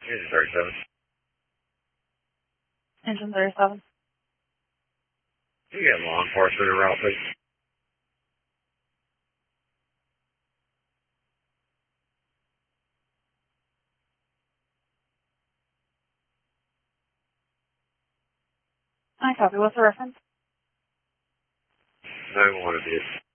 Engine 37. Engine 37. You get law enforcement en route, please. I copy. What's the reference? 911 abuse.